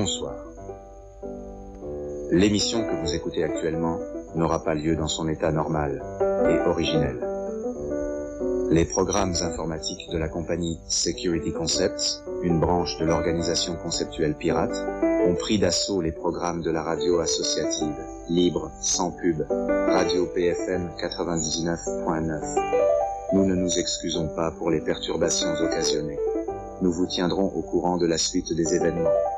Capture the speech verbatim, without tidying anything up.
Bonsoir. L'émission que vous écoutez actuellement n'aura pas lieu dans son état normal et originel. Les programmes informatiques de la compagnie Security Concepts, une branche de l'organisation conceptuelle pirate, ont pris d'assaut les programmes de la radio associative, libre, sans pub, Radio P F M quatre-vingt-dix-neuf point neuf. Nous ne nous excusons pas pour les perturbations occasionnées. Nous vous tiendrons au courant de la suite des événements.